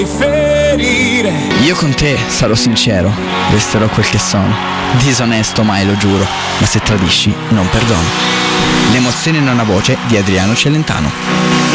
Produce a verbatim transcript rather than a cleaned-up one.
ferire. Io con te sarò sincero, resterò quel che sono. Disonesto mai, lo giuro, ma se tradisci non perdono. L'emozione non ha voce di Adriano Celentano.